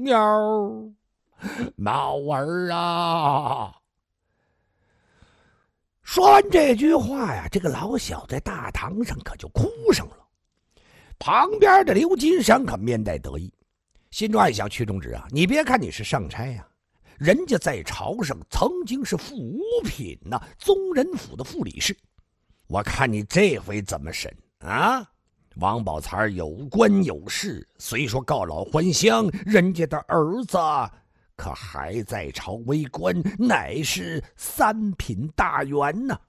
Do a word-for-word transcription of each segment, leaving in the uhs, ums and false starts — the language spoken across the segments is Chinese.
鸟，猫儿啊。说完这句话呀，这个老小在大堂上可就哭上了。旁边的刘金山可面带得意，心中暗想：屈中直啊，你别看你是上差呀、啊，人家在朝上曾经是副五品呐、啊，宗人府的副理事。我看你这回怎么审啊？王宝钗有官有势，虽说告老还乡，人家的儿子可还在朝为官，乃是三品大员呢、啊。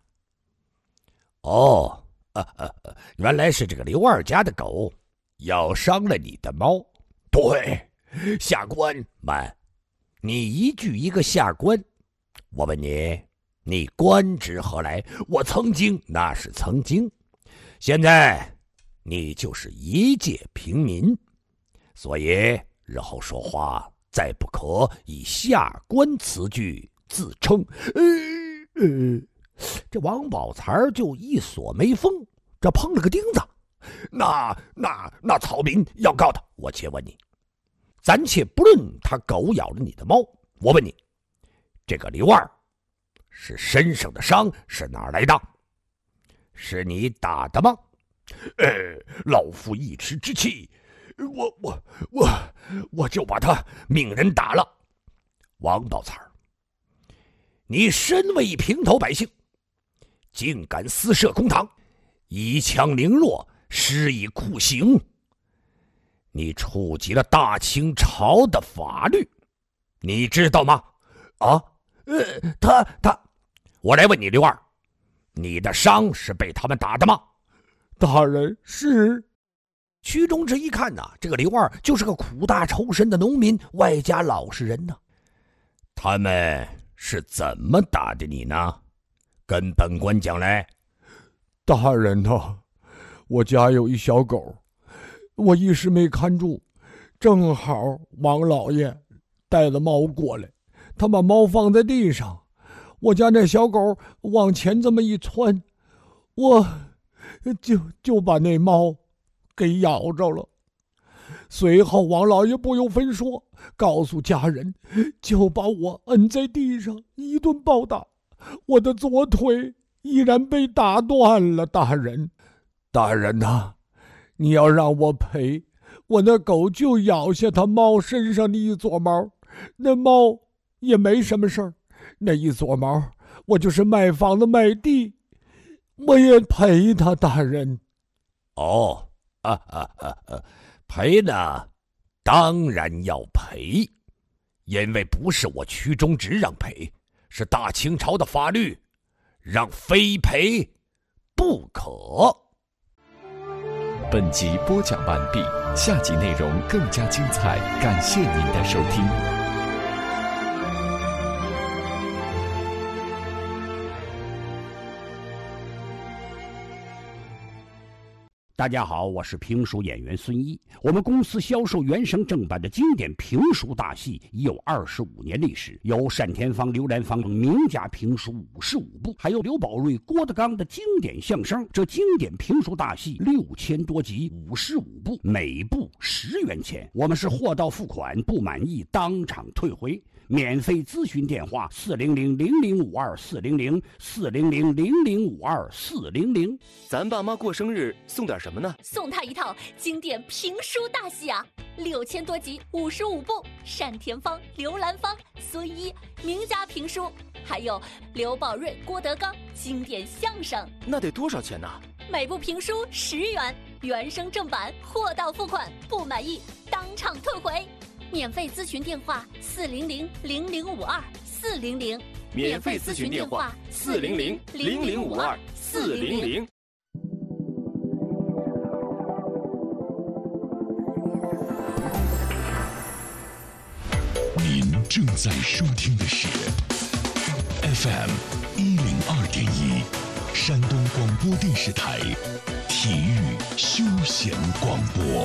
哦，啊啊啊，原来是这个刘二家的狗咬伤了你的猫。对，下官慢。你一句一个下官，我问你，你官职何来？我曾经，那是曾经，现在你就是一介平民，所以日后说话再不可以下官词句自称。呃呃，这王宝钗就一锁眉峰，这碰了个钉子。那那那曹民要告他，我且问你，暂且不论他狗咬了你的猫，我问你，这个刘二是身上的伤是哪儿来的？是你打的吗？呃，老夫一时之气，我我我我就把他命人打了。王宝钗，你身为平头百姓，竟敢私设公堂，以强凌弱，施以酷刑，你触及了大清朝的法律，你知道吗？啊，呃，他他，我来问你，刘二，你的伤是被他们打的吗？大人是。屈中直一看呐、啊，这个刘二就是个苦大仇深的农民，外加老实人呢。他们是怎么打的你呢？跟本官讲来。大人呐，我家有一小狗，我一时没看住，正好王老爷带了猫过来，他把猫放在地上，我家那小狗往前这么一窜，我就就把那猫给咬着了。随后王老爷不由分说，告诉家人，就把我摁在地上一顿暴打，我的左腿依然被打断了。大人，大人呐、啊，你要让我赔，我那狗就咬下他猫身上的一撮毛，那猫也没什么事儿，那一撮毛我就是卖房子卖地，我也赔他。大人。哦，啊啊啊啊，赔呢，当然要赔，因为不是我屈中直让赔，是大清朝的法律让非赔不可。 本集播讲完毕，下集内容更加精彩，感谢您的收听。 大家好，我是评书演员孙一。我们公司销售原声正版的经典评书大戏已有二十五年历史，有单田芳、刘兰芳等名家评书五十五部，还有刘宝瑞、郭德纲的经典相声。这经典评书大戏六千多集，五十五部，每部十元钱。我们是货到付款，不满意当场退回。免费咨询电话：四零零零零五二四零零四零零零零五二四零零。 咱爸妈过生日送点什么呢？ 送他一套经典评书大戏啊，六千多集，五十五部，单田芳、刘兰芳、孙一名家评书，还有刘宝瑞、郭德纲经典相声。 那得多少钱呢？ 每部评书十元，原声正版，货到付款，不满意当场退回。免费咨询电话：四零零零零五二四零零。 免费咨询电话：四零零零零五二四零零。 您正在收听的是 F M 一零二点一，山东广播电视台体育休闲广播。